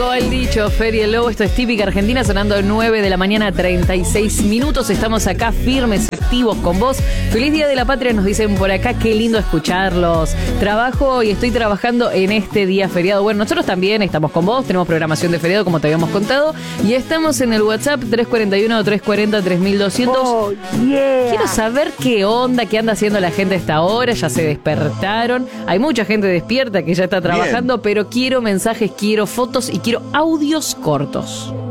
dijo el dicho, Feria el Lobo, esto es Típica Argentina, sonando 9 de la mañana, 36 minutos. Estamos acá firmes, activos con vos. Feliz Día de la Patria, nos dicen por acá, qué lindo escucharlos. Trabajo y estoy trabajando en este día feriado. Bueno, nosotros también estamos con vos, tenemos programación de feriado, como te habíamos contado, y estamos en el WhatsApp 341-340-3200. Oh, yeah. Quiero saber qué onda, qué anda haciendo la gente a esta hora, ya se despertaron. Hay mucha gente despierta que ya está trabajando, pero quiero mensajes, quiero fotos y quiero audios cortos.